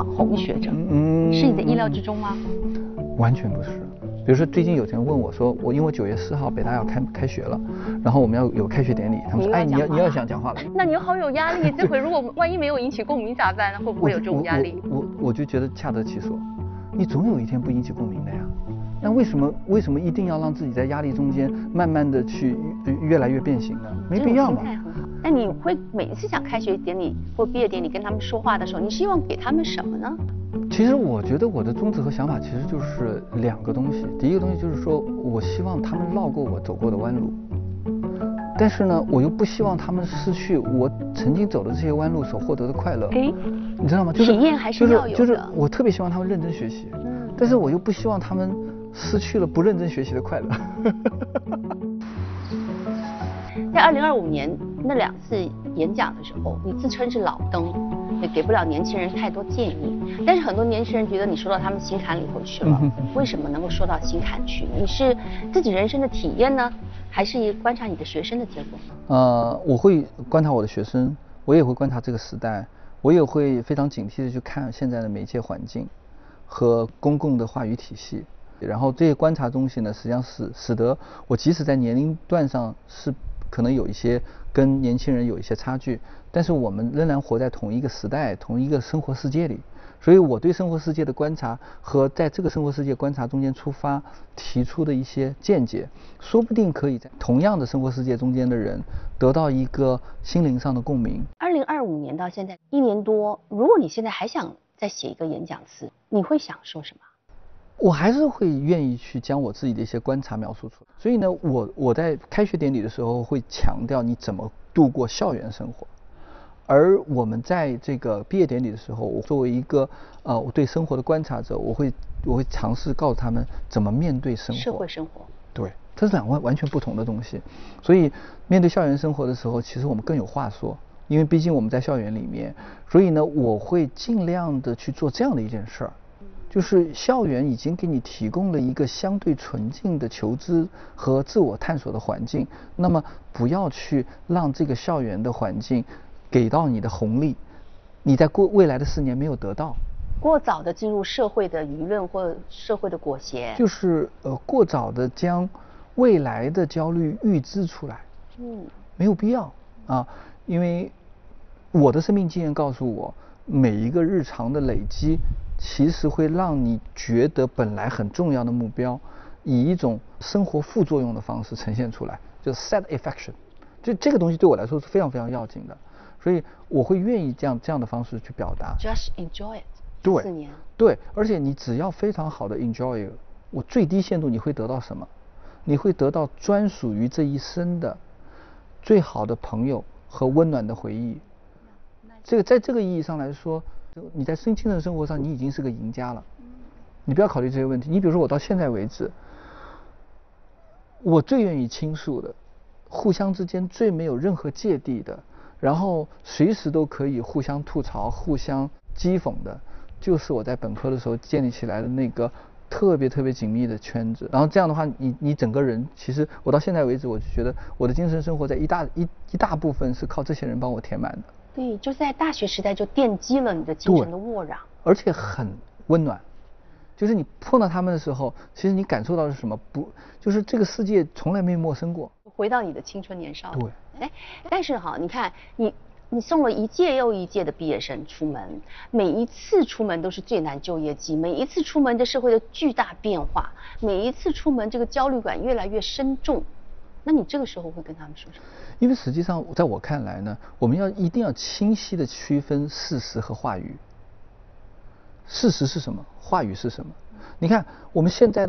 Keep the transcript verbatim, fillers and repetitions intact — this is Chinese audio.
网红学者， 嗯， 是你的意料之中吗？ 完全不是。比如说最近有人问我说，我因为我九月四号北大要开开学了，然后我们要有开学典礼，他们说哎你要你要想讲话了， 那你又好有压力。这回如果万一没有引起共鸣咋办呢？会不会有这种压力？ 我我 我, 我就觉得恰得其所，你总有一天不引起共鸣的呀。那为什么为什么一定要让自己在压力中间慢慢的去越来越变形呢？没必要嘛。 心态很好。那你会每一次想开学典礼或毕业典礼跟他们说话的时候，你希望给他们什么呢？ 其实我觉得我的宗旨和想法其实就是两个东西。第一个东西就是说我希望他们绕过我走过的弯路，但是呢我又不希望他们失去我曾经走的这些弯路所获得的快乐。 哎， 你知道吗？就是体验还是要有的。 就是就是我特别希望他们认真学习，嗯，但是我又不希望他们失去了不认真学习的快乐。 在二零二五年那两次演讲的时候，你自称是老登，也给不了年轻人太多建议。但是很多年轻人觉得你说到他们心坎里头去了，为什么能够说到心坎去？你是自己人生的体验呢，还是观察你的学生的结果？ 呃，我会观察我的学生，我也会观察这个时代，我也会非常警惕的去看现在的媒介环境和公共的话语体系。然后这些观察东西呢，实际上使使得我即使在年龄段上是可能有一些跟年轻人有一些差距，但是我们仍然活在同一个时代、同一个生活世界里。所以我对生活世界的观察和在这个生活世界观察中间出发提出的一些见解，说不定可以在同样的生活世界中间的人得到一个心灵上的共鸣。 二零二五年到现在一年多，如果你现在还想再写一个演讲词，你会想说什么？ 我还是会愿意去将我自己的一些观察描述出来。所以呢，我我在开学典礼的时候会强调你怎么度过校园生活，而我们在这个毕业典礼的时候，我作为一个呃我对生活的观察者，我会我会尝试告诉他们怎么面对生活， 社会生活。 对，这是两完完全不同的东西。所以面对校园生活的时候，其实我们更有话说，因为毕竟我们在校园里面。所以呢，我会尽量的去做这样的一件事儿。就是校园已经给你提供了一个相对纯净的求知和自我探索的环境，那么不要去让这个校园的环境给到你的红利，你在过未来的四年没有得到。 过早的进入社会的舆论或社会的裹挟， 就是呃过早的将未来的焦虑预知出来，嗯，没有必要啊，因为我的生命经验告诉我，每一个日常的累积。其实会让你觉得本来很重要的目标，以一种生活副作用的方式呈现出来，就是 side effect。就这个东西对我来说是非常非常要紧的，所以我会愿意这样这样的方式去表达。 Just enjoy it。 对， 四年。 对，而且你只要非常好的 enjoy， 我最低限度你会得到什么？你会得到专属于这一生的最好的朋友和温暖的回忆。这个在这个意义上来说。你在深青的生活上，你已经是个赢家了。你不要考虑这些问题。你比如说，我到现在为止，我最愿意倾诉的，互相之间最没有任何芥蒂的，然后随时都可以互相吐槽、互相讥讽的，就是我在本科的时候建立起来的那个特别特别紧密的圈子。然后这样的话，你你整个人，其实我到现在为止，我就觉得我的精神生活在一大一一大部分是靠这些人帮我填满的。 对，就在大学时代就奠基了你的精神的沃壤， 而且很温暖。就是你碰到他们的时候，其实你感受到的是什么？不，就是这个世界从来没陌生过。 回到你的青春年少。 对。 哎，但是哈，你看你你送了一届又一届的毕业生出门，每一次出门都是最难就业季，每一次出门这社会的巨大变化，每一次出门这个焦虑感越来越深重。那你这个时候会跟他们说什么？ 因为实际上，在我看来呢，我们要一定要清晰的区分事实和话语。事实是什么？话语是什么？你看我们现在的。